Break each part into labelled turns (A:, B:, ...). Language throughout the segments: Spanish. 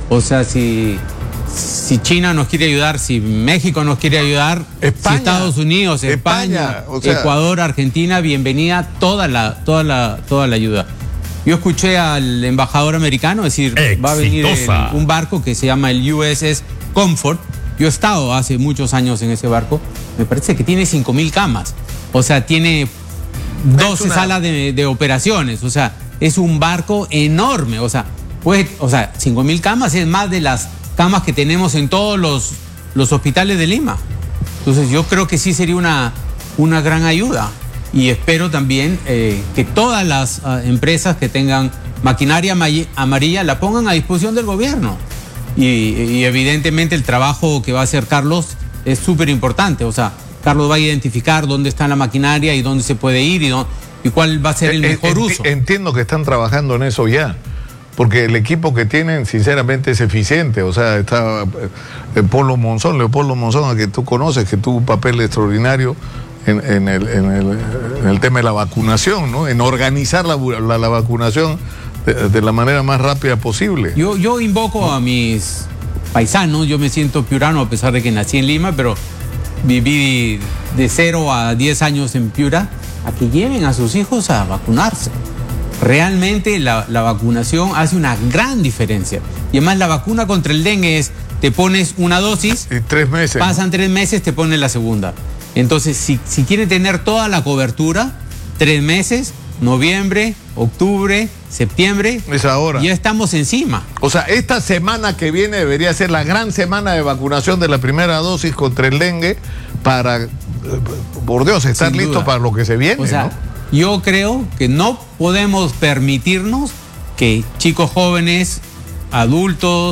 A: O sea, si China nos quiere ayudar, si México nos quiere ayudar,
B: España,
A: si Estados Unidos, España,
B: o sea,
A: Ecuador, Argentina, bienvenida toda la ayuda. Yo escuché al embajador americano decir, va a venir un barco que se llama el USS Comfort. Yo he estado hace muchos años en ese barco. Me parece que tiene 5.000 camas. O sea, tiene 12 salas de operaciones. O sea, es un barco enorme. O sea, 5.000 camas es más de las camas que tenemos en todos los hospitales de Lima. Entonces yo creo que sí sería una gran ayuda. Y espero también que todas las empresas que tengan maquinaria amarilla la pongan a disposición del gobierno. Y evidentemente el trabajo que va a hacer Carlos es súper importante. O sea, Carlos va a identificar dónde está la maquinaria y dónde se puede ir y cuál va a ser el mejor uso.
B: Entiendo que están trabajando en eso ya, porque el equipo que tienen sinceramente es eficiente. O sea, está Leopoldo Monzón, a que tú conoces, que tuvo un papel extraordinario en el tema de la vacunación, ¿no? En organizar la vacunación de la manera más rápida posible.
A: Yo invoco a mis paisanos. Yo me siento piurano a pesar de que nací en Lima, pero viví de 0 a 10 años en Piura, a que lleven a sus hijos a vacunarse. Realmente la vacunación hace una gran diferencia. Y además la vacuna contra el dengue es, te pones una dosis,
B: y 3 meses.
A: Pasan 3 meses, te pones la segunda. Entonces, si quieren tener toda la cobertura, 3 meses, noviembre, octubre, septiembre,
B: es ahora.
A: Ya estamos encima.
B: O sea, esta semana que viene debería ser la gran semana de vacunación de la primera dosis contra el dengue para, por Dios, estar listos para lo que se viene,
A: o sea,
B: ¿no?
A: Yo creo que no podemos permitirnos que chicos jóvenes, adultos,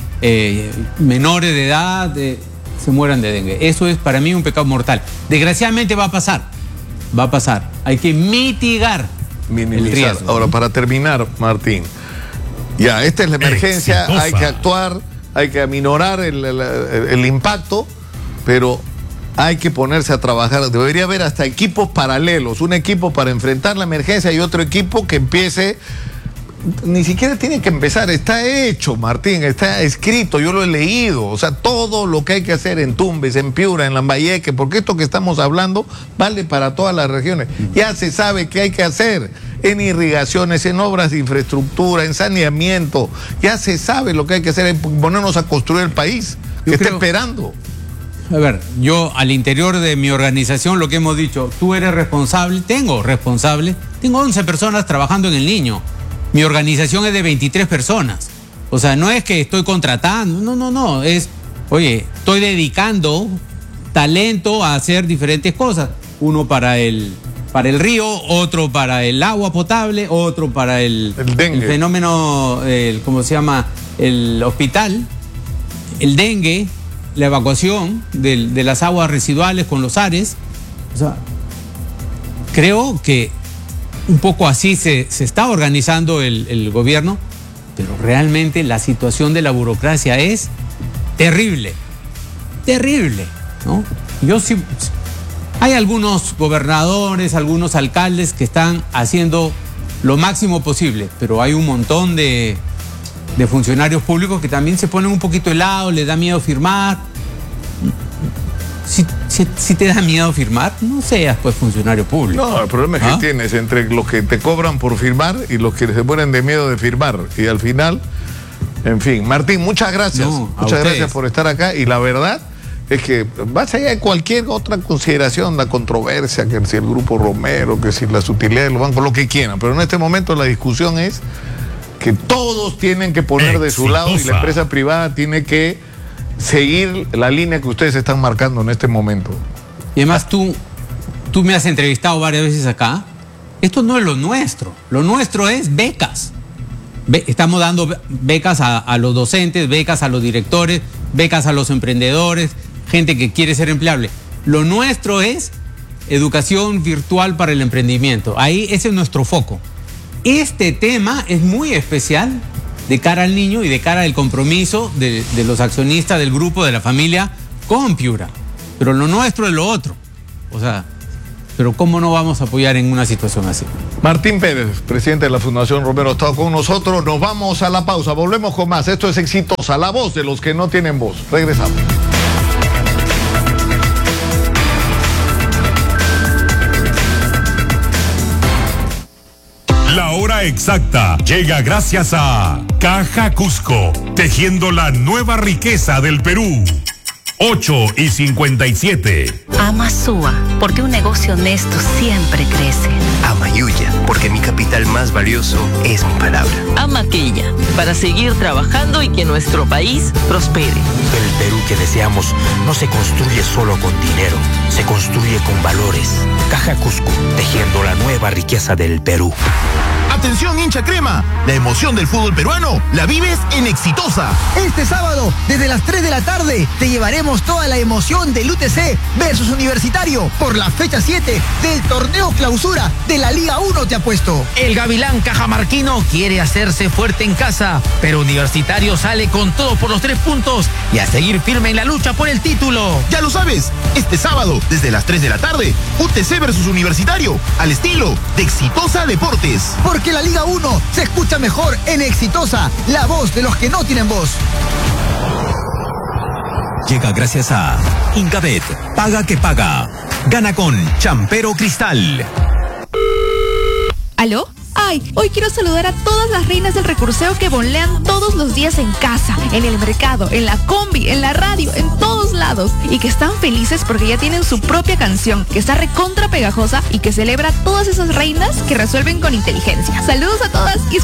A: menores de edad, se mueran de dengue. Eso es para mí un pecado mortal. Desgraciadamente va a pasar. Hay que minimizar el riesgo.
B: Ahora, para terminar, Martín, ya, esta es la emergencia, exitosa. Hay que actuar, hay que aminorar el impacto, pero hay que ponerse a trabajar. Debería haber hasta equipos paralelos, un equipo para enfrentar la emergencia y otro equipo que empiece. Ni siquiera tiene que empezar, está hecho, Martín, está escrito, yo lo he leído. O sea, todo lo que hay que hacer en Tumbes, en Piura, en Lambayeque, porque esto que estamos hablando vale para todas las regiones. Ya se sabe qué hay que hacer en irrigaciones, en obras de infraestructura, en saneamiento. Ya se sabe lo que hay que hacer, en ponernos a construir el país que está esperando.
A: A ver, yo al interior de mi organización lo que hemos dicho, tú eres responsable, tengo 11 personas trabajando en El Niño. Mi organización es de 23 personas. O sea, no es que estoy contratando, no. Es, oye, estoy dedicando talento a hacer diferentes cosas. Uno para el río, otro para el agua potable, otro para el fenómeno, ¿cómo se llama? El hospital, el dengue, la evacuación de las aguas residuales con los ARES. O sea, creo que un poco así se está organizando el gobierno, pero realmente la situación de la burocracia es terrible, ¿no? Yo sí, hay algunos gobernadores, algunos alcaldes que están haciendo lo máximo posible, pero hay un montón de funcionarios públicos que también se ponen un poquito helados, les da miedo firmar. Si te da miedo firmar, no seas pues funcionario público.
B: No, el problema es que tienes entre los que te cobran por firmar y los que se mueren de miedo de firmar. Y al final, en fin. Martín, muchas gracias. Muchas gracias por estar acá. Y la verdad es que más allá de cualquier otra consideración, la controversia, que si el Grupo Romero, que si la sutilidad de los bancos, lo que quieran. Pero en este momento la discusión es que todos tienen que poner de su lado y la empresa privada tiene que seguir la línea que ustedes están marcando en este momento.
A: Y además tú me has entrevistado varias veces acá. Esto no es lo nuestro. Lo nuestro es becas. Estamos dando becas a los docentes, becas a los directores, becas a los emprendedores, gente que quiere ser empleable. Lo nuestro es educación virtual para el emprendimiento. Ahí ese es nuestro foco. Este tema es muy especial de cara al niño y de cara al compromiso de los accionistas del grupo, de la familia, con Piura. Pero lo nuestro es lo otro. O sea, pero ¿cómo no vamos a apoyar en una situación así?
B: Martín Pérez, presidente de la Fundación Romero, ha estado con nosotros. Nos vamos a la pausa, volvemos con más. Esto es Exitosa, la voz de los que no tienen voz. Regresamos.
C: La hora exacta llega gracias a Caja Cusco, tejiendo la nueva riqueza del Perú. 8:57.
D: Amasúa, porque un negocio honesto siempre crece.
E: Amayuya, porque mi capital más valioso es mi palabra.
F: Amaquilla, para seguir trabajando y que nuestro país prospere.
E: El Perú que deseamos no se construye solo con dinero, se construye con valores. Caja Cusco, tejiendo la nueva riqueza del Perú.
G: Atención, hincha crema, la emoción del fútbol peruano la vives en Exitosa.
H: Este sábado, desde las 3 de la tarde, te llevaremos toda la emoción del UTC versus Universitario por la fecha 7 del torneo clausura de la Liga 1, te apuesto.
I: El Gavilán cajamarquino quiere hacerse fuerte en casa, pero Universitario sale con todo por los 3 puntos y a seguir firme en la lucha por el título.
G: Ya lo sabes, este sábado, desde las 3 de la tarde, UTC versus Universitario, al estilo de Exitosa Deportes.
H: Porque la Liga 1 se escucha mejor en Exitosa, la voz de los que no tienen voz.
J: Llega gracias a Incabet, paga que paga. Gana con Champero Cristal.
K: ¿Aló? Ay, hoy quiero saludar a todas las reinas del recurseo que bonlean todos los días en casa, en el mercado, en la combi, en la radio, en todos lados. Y que están felices porque ya tienen su propia canción, que está recontra pegajosa y que celebra todas esas reinas que resuelven con inteligencia. Saludos a todas y